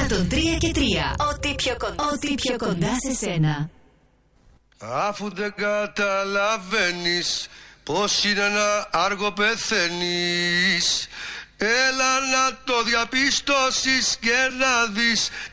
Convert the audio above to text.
103 και 3. Ό,τι πιο κοντά σε σένα. Αφού δεν καταλαβαίνεις πως είναι ένα άργο πεθαίνεις, έλα να το διαπιστώσεις και να δεις